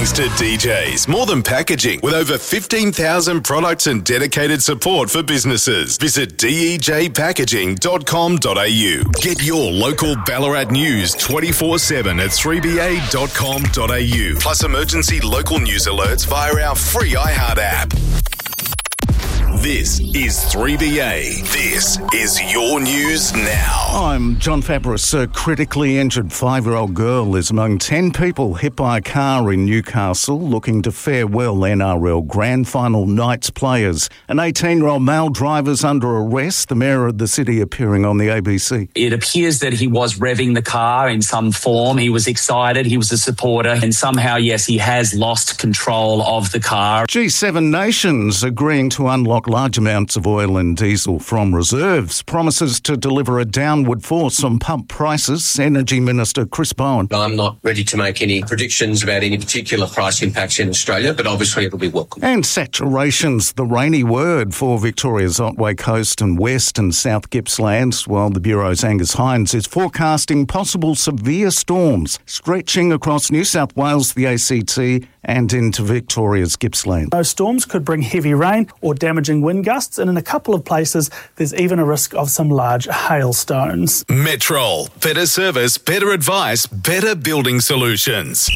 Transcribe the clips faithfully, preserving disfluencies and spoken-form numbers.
Thanks to D Js, more than packaging, with over fifteen thousand products and dedicated support for businesses. Visit d e j packaging dot com dot a u. Get your local Ballarat news twenty-four seven at three b a dot com dot a u. Plus emergency local news alerts via our free iHeart app. This is three B A. This is your news now. I'm John Fabris. A critically injured five-year-old girl is among ten people hit by a car in Newcastle looking to farewell N R L Grand Final night's players. An eighteen-year-old male driver's under arrest, the mayor of the city appearing on the A B C. It appears that he was revving the car in some form. He was excited, he was a supporter, and somehow, yes, he has lost control of the car. G seven nations agreeing to unlock large amounts of oil and diesel from reserves, promises to deliver a downward force on pump prices. Energy Minister Chris Bowen. I'm not ready to make any predictions about any particular price impacts in Australia, but obviously it'll be welcome. And saturation's the rainy word for Victoria's Otway Coast and West and South Gippsland, while the Bureau's Angus Hines is forecasting possible severe storms stretching across New South Wales, the A C T and into Victoria's Gippsland. Those storms could bring heavy rain or damaging wind gusts, and in a couple of places there's even a risk of some large hailstones. Metrol. Better service, better advice, better building solutions.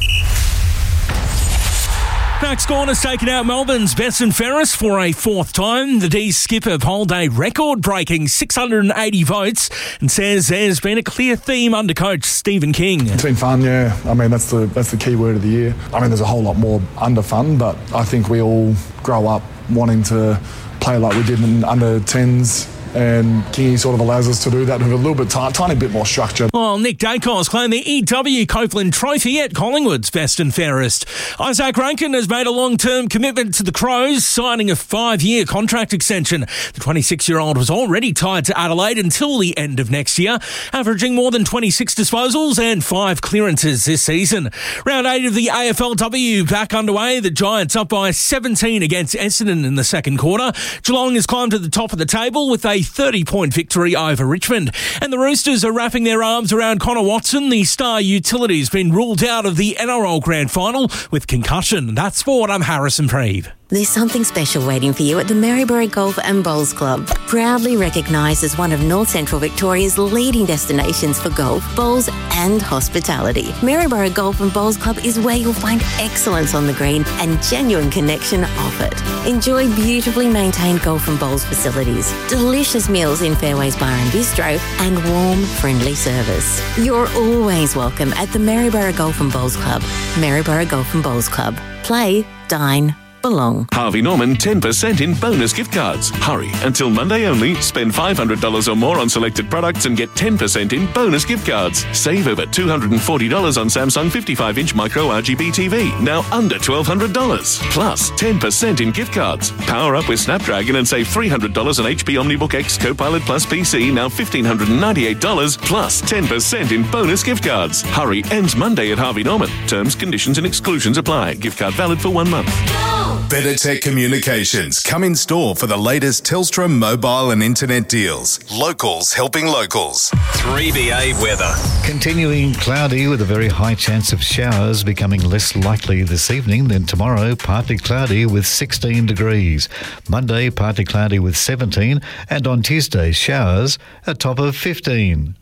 Max Gawn has taken out Melbourne's Beston Ferris for a fourth time. The D's skipper polled a record-breaking six hundred eighty votes and says there's been a clear theme under coach Stephen King. It's been fun, yeah. I mean, that's the that's the key word of the year. I mean, there's a whole lot more under fun, but I think we all grow up wanting to play like we did in under tens. And Kingy sort of allows us to do that with a little bit, t- tiny bit more structure. Well, Nick Dacos claimed the E W Copeland Trophy at Collingwood's best and fairest. Isaac Rankin has made a long-term commitment to the Crows, signing a five-year contract extension. The twenty-six-year-old was already tied to Adelaide until the end of next year, averaging more than twenty-six disposals and five clearances this season. Round eight of the A F L W back underway. The Giants up by seventeen against Essendon in the second quarter. Geelong has climbed to the top of the table with a thirty-point victory over Richmond. And the Roosters are wrapping their arms around Connor Watson. The star utility has been ruled out of the N R L Grand Final with concussion. That's sport. I'm Harrison Preeve. There's something special waiting for you at the Maryborough Golf and Bowls Club. Proudly recognised as one of North Central Victoria's leading destinations for golf, bowls and hospitality. Maryborough Golf and Bowls Club is where you'll find excellence on the green and genuine connection off it. Enjoy beautifully maintained golf and bowls facilities, delicious meals in Fairways Bar and Bistro, and warm, friendly service. You're always welcome at the Maryborough Golf and Bowls Club. Maryborough Golf and Bowls Club. Play, dine, belong. Harvey Norman ten percent in bonus gift cards. Hurry, until Monday only. Spend five hundred dollars or more on selected products and get ten percent in bonus gift cards. Save over two hundred forty dollars on Samsung fifty-five inch micro R G B T V, now under twelve hundred dollars. Plus ten percent in gift cards. Power up with Snapdragon and save three hundred dollars on H P OmniBook X Copilot Plus P C, now one thousand five hundred ninety-eight dollars, plus ten percent in bonus gift cards. Hurry, ends Monday at Harvey Norman. Terms, conditions and exclusions apply. Gift card valid for one month. Better Tech Communications. Come in store for the latest Telstra mobile and internet deals. Locals helping locals. three B A weather. Continuing cloudy with a very high chance of showers, becoming less likely this evening. Then tomorrow, partly cloudy with sixteen degrees. Monday, partly cloudy with seventeen. And on Tuesday, showers, a top of fifteen.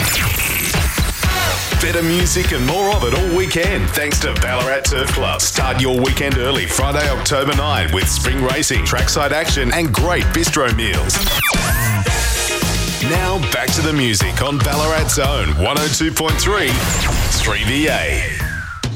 Better music and more of it all weekend thanks to Ballarat Turf Club. Start your weekend early Friday, October ninth with spring racing, trackside action and great bistro meals. Now back to the music on Ballarat's own one oh two point three three B A.